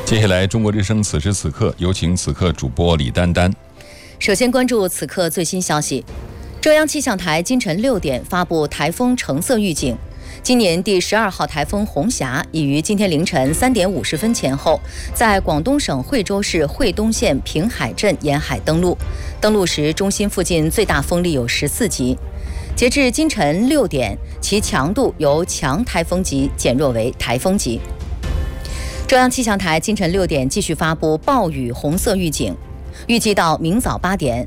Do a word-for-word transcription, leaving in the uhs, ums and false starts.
接下来，中国之声此时此刻有请此刻主播李丹丹。 首先关注此刻最新消息，中央气象台今晨六点发布台风橙色预警。今年第十二号台风红霞已于今天凌晨三点五十分前后，在广东省惠州市惠东县平海镇沿海登陆。登陆时，中心附近最大风力有十四级。截至今晨六点，其强度由强台风级减弱为台风级。中央气象台今晨六点继续发布暴雨红色预警，预计到明早八点，